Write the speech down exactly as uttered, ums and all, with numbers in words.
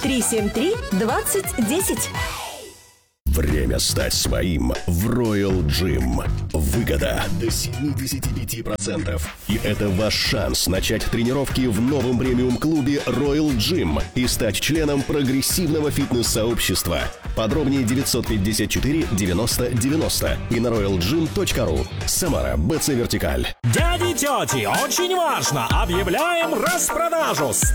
три семь три двадцать десять. Время стать своим в Royal Gym. Выгода до семьдесят пять процентов. И это ваш шанс начать тренировки в новом премиум-клубе Royal Gym и стать членом прогрессивного фитнес-сообщества. Подробнее девятьсот пятьдесят четыре девяносто девяносто и на роял джим точка ру. Самара, БЦ Вертикаль. Дяди, тети, очень важно! Объявляем распродажу!